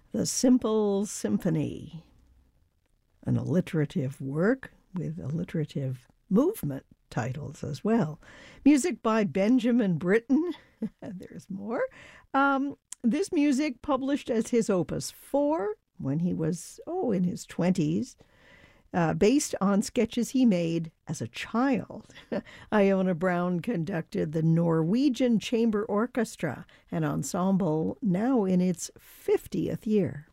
The Simple Symphony, an alliterative work with alliterative movement titles as well. Music by Benjamin Britten. There's more. This music published as his Opus 4 when he was, in his 20s, based on sketches he made as a child. Iona Brown conducted the Norwegian Chamber Orchestra, an ensemble now in its 50th year.